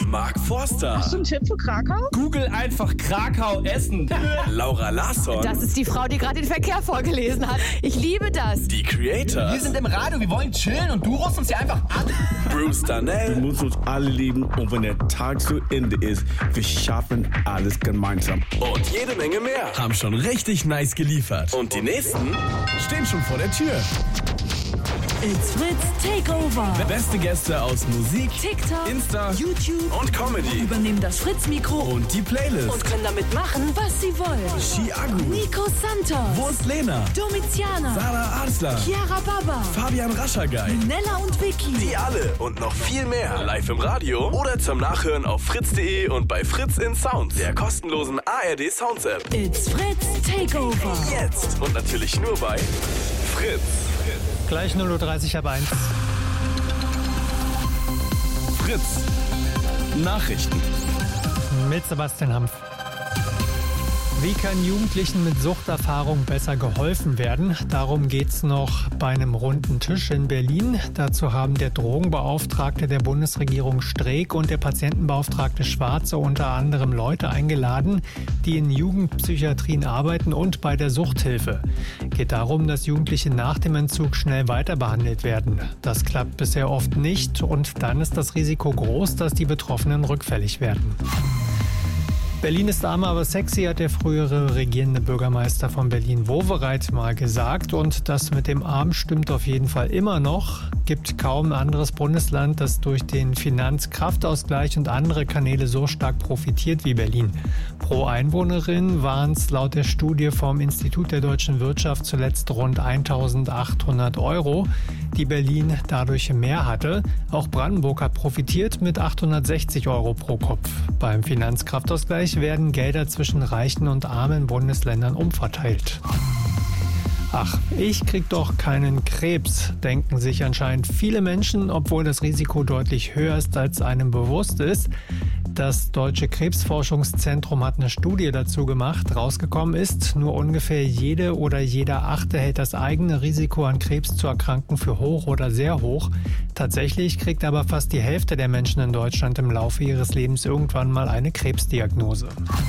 Mark Forster. Hast du einen Tipp für Krakau? Google einfach Krakau essen. Laura Larsson. Das ist die Frau, die gerade den Verkehr vorgelesen hat. Ich liebe das. Die Creators. Wir sind im Radio, wir wollen chillen und du rufst uns hier einfach an. Bruce Darnell. Wir müssen uns alle lieben und wenn der Tag zu Ende ist, wir schaffen alles gemeinsam. Und jede Menge mehr haben schon richtig nice geliefert. Und die nächsten stehen schon vor der Tür. It's Fritz Takeover. Beste Gäste aus Musik, TikTok, Insta, YouTube und Comedy. übernehmen das Fritz-Mikro Und die Playlist. und können damit machen, was sie wollen. Chiago. Nico Santos, Wurst Lena. Domiziana, Sarah Arslan. Chiara Baba, Fabian Raschagay. Nella und Vicky. Die alle und noch viel mehr live im Radio oder zum Nachhören auf fritz.de und bei Fritz in Sound, der kostenlosen ARD Sounds App. It's Fritz Takeover. Jetzt und natürlich nur bei Fritz. Gleich 0:30 Uhr ab 1. Fritz. Nachrichten. Mit Sebastian Hampf. Wie kann Jugendlichen mit Suchterfahrung besser geholfen werden? Darum geht's noch bei einem runden Tisch in Berlin. Dazu haben der Drogenbeauftragte der Bundesregierung Streeck und der Patientenbeauftragte Schwarze unter anderem Leute eingeladen, die in Jugendpsychiatrien arbeiten und bei der Suchthilfe. Geht darum, dass Jugendliche nach dem Entzug schnell weiter behandelt werden. Das klappt bisher oft nicht und dann ist das Risiko groß, dass die Betroffenen rückfällig werden. Berlin ist arm, aber sexy, hat der frühere regierende Bürgermeister von Berlin-Wowereit mal gesagt. Und das mit dem Arm stimmt auf jeden Fall immer noch. Gibt kaum ein anderes Bundesland, das durch den Finanzkraftausgleich und andere Kanäle so stark profitiert wie Berlin. Pro Einwohnerin waren es laut der Studie vom Institut der deutschen Wirtschaft zuletzt rund 1.800 €, die Berlin dadurch mehr hatte. Auch Brandenburg hat profitiert mit 860 € pro Kopf. Beim Finanzkraftausgleich werden Gelder zwischen reichen und armen Bundesländern umverteilt. Ach, ich krieg doch keinen Krebs, denken sich anscheinend viele Menschen, obwohl das Risiko deutlich höher ist, als einem bewusst ist. Das Deutsche Krebsforschungszentrum hat eine Studie dazu gemacht. Rausgekommen ist, nur ungefähr jede oder jeder Achte hält das eigene Risiko an Krebs zu erkranken für hoch oder sehr hoch. Tatsächlich kriegt aber fast die Hälfte der Menschen in Deutschland im Laufe ihres Lebens irgendwann mal eine Krebsdiagnose.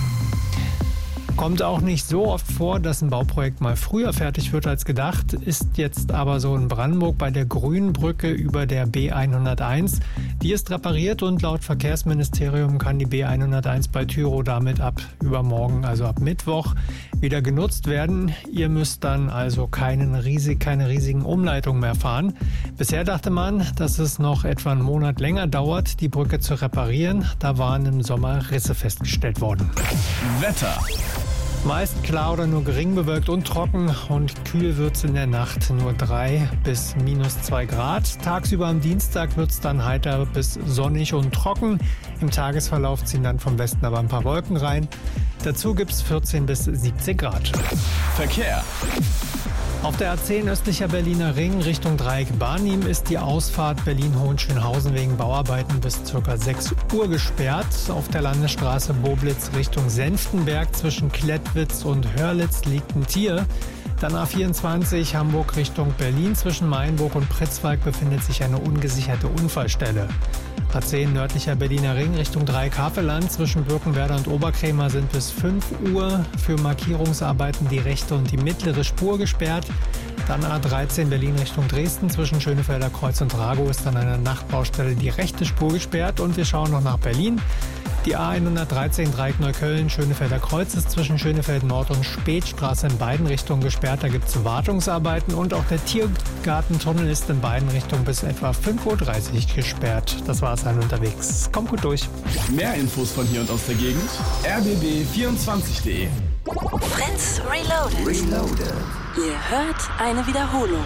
Kommt auch nicht so oft vor, dass ein Bauprojekt mal früher fertig wird als gedacht, ist jetzt aber so in Brandenburg bei der Grünbrücke über der B101. Die ist repariert und laut Verkehrsministerium kann die B101 bei Tyrow damit ab übermorgen, also ab Mittwoch, wieder genutzt werden. Ihr müsst dann also keine riesigen Umleitungen mehr fahren. Bisher dachte man, dass es noch etwa einen Monat länger dauert, die Brücke zu reparieren. Da waren im Sommer Risse festgestellt worden. Wetter. Meist klar oder nur gering bewölkt und trocken und kühl wird es in der Nacht nur 3 bis -2 Grad. Tagsüber am Dienstag wird es dann heiter bis sonnig und trocken. Im Tagesverlauf ziehen dann vom Westen aber ein paar Wolken rein. Dazu gibt es 14 bis 17 Grad. Verkehr. Auf der A10 östlicher Berliner Ring Richtung Dreieck Barnim ist die Ausfahrt Berlin-Hohenschönhausen wegen Bauarbeiten bis ca. 6 Uhr gesperrt. Auf der Landesstraße Boblitz Richtung Senftenberg zwischen Klettwitz und Hörlitz liegt ein Tier. Dann A24 Hamburg Richtung Berlin zwischen Mainburg und Pritzwalk befindet sich eine ungesicherte Unfallstelle. A10 nördlicher Berliner Ring Richtung Dreieck-Havelland zwischen Birkenwerder und Oberkrämer sind bis 5 Uhr für Markierungsarbeiten die rechte und die mittlere Spur gesperrt. Dann A13 Berlin Richtung Dresden zwischen Schönefelder Kreuz und Ragow ist an einer Nachtbaustelle die rechte Spur gesperrt. Und wir schauen noch nach Berlin. Die A113 Dreieck Neukölln Schönefelder Kreuz ist zwischen Schönefeld Nord und Spätstraße in beiden Richtungen gesperrt. Da gibt es Wartungsarbeiten und auch der Tiergartentunnel ist in beiden Richtungen bis etwa 5:30 Uhr gesperrt. Das war's dann unterwegs. Kommt gut durch. Mehr Infos von hier und aus der Gegend. rbb24.de. Fritz Reloaded. Ihr hört eine Wiederholung.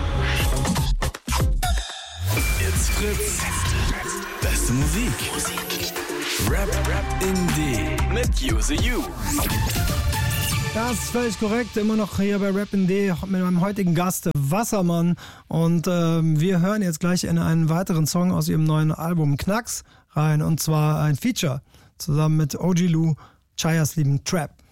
It's Fritz. Beste Musik. Rap Indie mit Use You. Das ist völlig korrekt, immer noch hier bei Rap Indie mit meinem heutigen Gast Wassermann und wir hören jetzt gleich in einen weiteren Song aus ihrem neuen Album Knacks rein und zwar ein Feature zusammen mit OG Lou, Chayas lieben Trap.